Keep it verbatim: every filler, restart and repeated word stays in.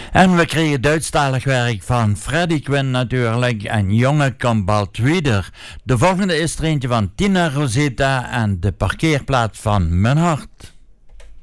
En we kregen Duitsstalig werk van Freddy Quinn natuurlijk en Jonge komt bald wieder. De volgende is er eentje van Tina Rosetta en de parkeerplaats van mijn hart.